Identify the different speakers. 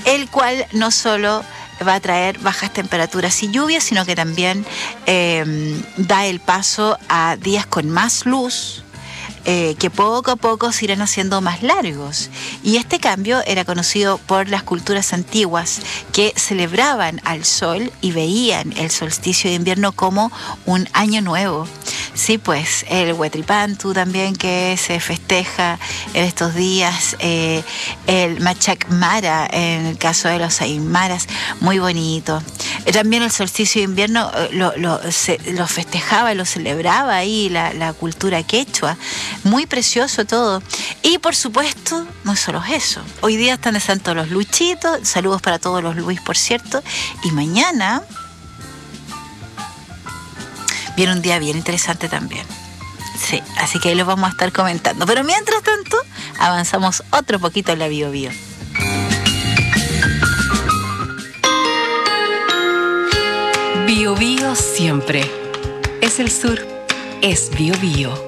Speaker 1: el cual no solo va a traer bajas temperaturas y lluvias, sino que también da el paso a días con más luz, que poco a poco se irán haciendo más largos. Y este cambio era conocido por las culturas antiguas, que celebraban al sol y veían el solsticio de invierno como un año nuevo. Sí, pues el Huetripantu también, que se festeja en estos días, el Machac Mara en el caso de los aymaras, muy bonito. También el solsticio de invierno lo festejaba, lo celebraba ahí la cultura quechua. Muy precioso todo. Y por supuesto, no solo eso. Hoy día están de santo los Luchitos. Saludos para todos los Luis, por cierto. Y mañana viene un día bien interesante también. Sí, así que ahí lo vamos a estar comentando. Pero mientras tanto, avanzamos otro poquito en la Bio Bio.
Speaker 2: Bio Bio siempre. Es el sur, es Bio Bio.